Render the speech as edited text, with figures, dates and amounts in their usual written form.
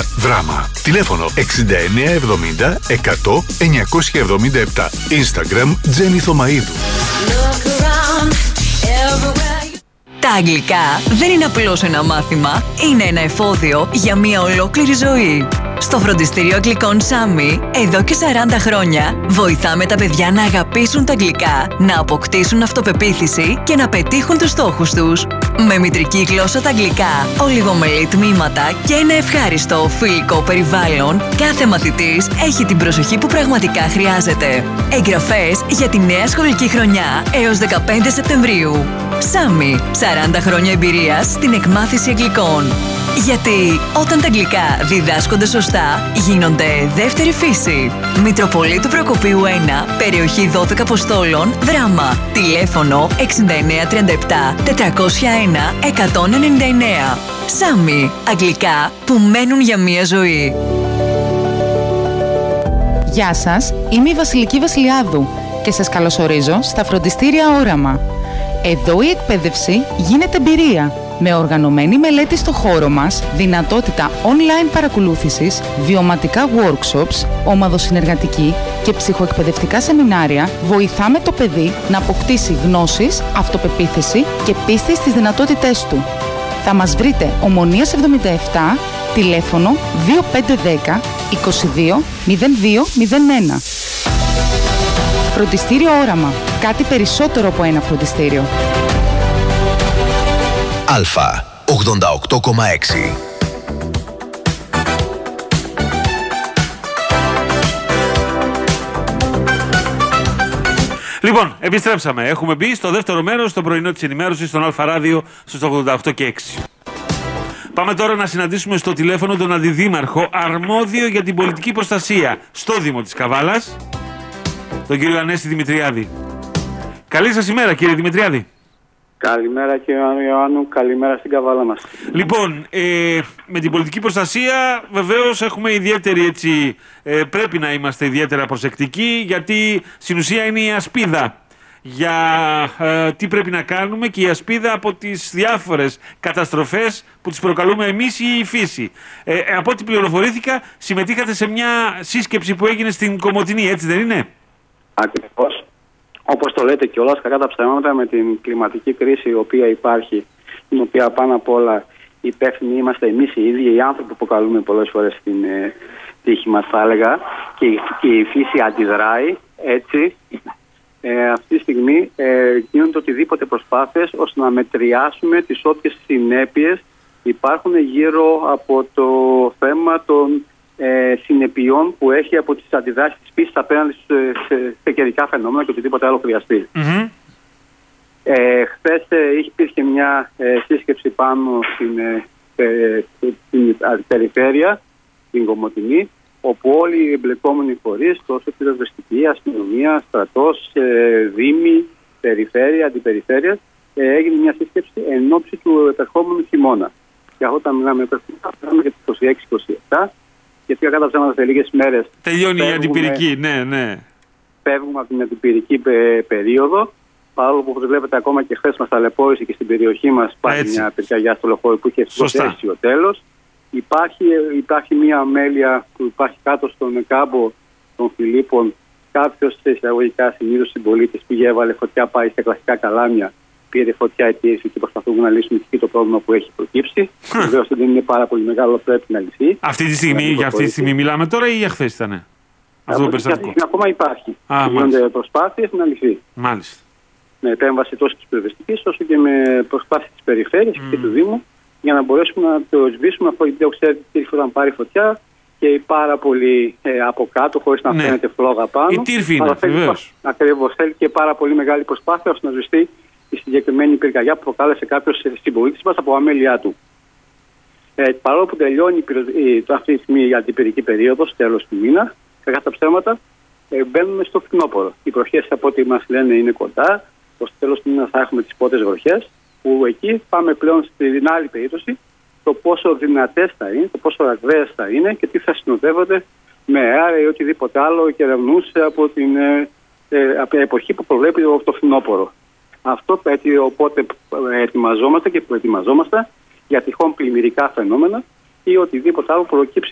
Δράμα. Τηλέφωνο 6970 100 977. Instagram Τζένι Θωμαΐδου. Τα αγγλικά δεν είναι απλώς ένα μάθημα, είναι ένα εφόδιο για μια ολόκληρη ζωή. Στο φροντιστήριο αγγλικών Σάμι, εδώ και 40 χρόνια, βοηθάμε τα παιδιά να αγαπήσουν τα αγγλικά, να αποκτήσουν αυτοπεποίθηση και να πετύχουν τους στόχους τους. Με μητρική γλώσσα τα αγγλικά, ολιγομελή τμήματα και ένα ευχάριστο φιλικό περιβάλλον, κάθε μαθητής έχει την προσοχή που πραγματικά χρειάζεται. Εγγραφές για τη νέα σχολική χρονιά έως 15 Σεπτεμβρίου. Σάμι, 40 χρόνια εμπειρίας στην εκμάθηση αγγλικών. Γιατί όταν τα αγγλικά διδάσκονται σωστά, γίνονται δεύτερη φύση. Μητροπολίτου Προκοπίου 1, περιοχή 12 Αποστόλων, Δράμα. Τηλέφωνο 6937 401 199. Σάμι, αγγλικά που μένουν για μία ζωή. Γεια σας, είμαι η Βασιλική Βασιλιάδου και σας καλωσορίζω στα φροντιστήρια Όραμα. Εδώ η εκπαίδευση γίνεται εμπειρία. Με οργανωμένη μελέτη στο χώρο μας, δυνατότητα online παρακολούθησης, βιωματικά workshops, ομαδοσυνεργατική και ψυχοεκπαιδευτικά σεμινάρια, βοηθάμε το παιδί να αποκτήσει γνώσεις, αυτοπεποίθηση και πίστη στις δυνατότητές του. Θα μας βρείτε Ομονίας 77, τηλέφωνο 2510 22 0201. Φροντιστήριο Όραμα. Κάτι περισσότερο από ένα φροντιστήριο. Αλφα 88,6. Λοιπόν, επιστρέψαμε. Έχουμε μπει στο δεύτερο μέρος, στο πρωινό της ενημέρωσης, στον Αλφα Ράδιο, στους 88 και 6. Πάμε τώρα να συναντήσουμε στο τηλέφωνο τον Αντιδήμαρχο, αρμόδιο για την πολιτική προστασία στο Δήμο της Καβάλας, τον κύριο Ανέστη Δημητριάδη. Καλή σας ημέρα, κύριε Δημητριάδη. Καλημέρα κύριε Ιωάννου, καλημέρα στην Καβάλα μας. Λοιπόν, με την πολιτική προστασία βεβαίως έχουμε ιδιαίτερη έτσι, πρέπει να είμαστε ιδιαίτερα προσεκτικοί, γιατί στην ουσία είναι η ασπίδα για τι πρέπει να κάνουμε και η ασπίδα από τις διάφορες καταστροφές που τις προκαλούμε εμείς ή η φύση. Από ό,τι πληροφορήθηκα, συμμετείχατε σε μια σύσκεψη που έγινε στην Κομοτηνή, έτσι δεν είναι? Ακριβώς. Όπως το λέτε κιόλας, κακά τα ψέματα, με την κλιματική κρίση η οποία υπάρχει, την οποία πάνω απ' όλα υπεύθυνοι είμαστε εμείς οι ίδιοι, οι άνθρωποι που καλούμε πολλές φορές στην τύχη μας, θα έλεγα, και η φύση αντιδράει έτσι. Αυτή τη στιγμή γίνονται οτιδήποτε προσπάθειες ώστε να μετριάσουμε τις όποιες συνέπειες υπάρχουν γύρω από το θέμα των συνεπειών που έχει από τις αντιδράσεις της φύσης απέναντι σε καιρικά φαινόμενα και οτιδήποτε άλλο χρειαστεί. Mm-hmm. Χθες υπήρχε μια σύσκεψη πάνω στην περιφέρεια, την Κομοτηνή, όπου όλοι οι εμπλεκόμενοι φορείς, τόσο πυροσβεστική, αστυνομία, στρατός, δήμοι, περιφέρεια, αντιπεριφέρεια, έγινε μια σύσκεψη εν ώψη του επερχόμενου χειμώνα. Και όταν μιλάμε για τις 26-27, γιατί κατά ψέματα σε λίγες μέρες τελειώνει η αντιπυρική, ναι. Φεύγουμε από την αντιπυρική περίοδο, παρόλο που όπως βλέπετε ακόμα και χθες μας ταλαιπώρησε και στην περιοχή μας υπάρχει μια πυρκαγιά στο λεωφορείο που είχε προθέσει ο τέλος. Υπάρχει μια αμέλεια που υπάρχει κάτω στον κάμπο των Φιλίππων. Κάποιος εισαγωγικά συνήθως συμπολίτης πήγε, έβαλε φωτιά, πάει στα κλασικά καλάμια, πήρε φωτιά αιτίαση και προσπαθούμε να λύσουμε και το πρόβλημα που έχει προκύψει. Βεβαίως δεν είναι πάρα πολύ μεγάλο, πρέπει να λυθεί. Για αυτή τη στιγμή μιλάμε τώρα ή για χθες ήτανε? Αυτό το περιστατικό. Ακόμα υπάρχει. Γίνονται προσπάθειες να λυθεί. Μάλιστα. Με επέμβαση τόσο της πυροσβεστικής όσο και με προσπάθειες της περιφέρειας και του Δήμου, για να μπορέσουμε να το σβήσουμε αυτό, γιατί ξέρετε τύρφη όταν πάρει φωτιά και πάρα πολύ από κάτω χωρίς να φαίνεται φλόγα πάνω. Η τύρφη είναι, βεβαίως. Ακριβώς, θέλει και πάρα πολύ μεγάλη προσπάθεια ώστε να σβηστεί η συγκεκριμένη πυρκαγιά που προκάλεσε κάποιος συμπολίτης μας από αμέλειά του. Παρόλο που τελειώνει αυτή τη στιγμή η αντιπυρική περίοδος, τέλος του μήνα, κακά τα ψέματα, μπαίνουμε στο φθινόπωρο. Οι βροχές από ό,τι μας λένε είναι κοντά, στο τέλος του μήνα θα έχουμε τις πρώτες βροχές, που εκεί πάμε πλέον στην άλλη περίπτωση, το πόσο δυνατές θα είναι, το πόσο ραγδαίες θα είναι και τι θα συνοδεύονται με αέρα ή οτιδήποτε άλλο κεραυνούσε από την εποχή που προβλέπει το φθινόπωρο. Αυτό έτσι, οπότε ετοιμαζόμαστε και προετοιμαζόμαστε για τυχόν πλημμυρικά φαινόμενα ή οτιδήποτε άλλο προκύψει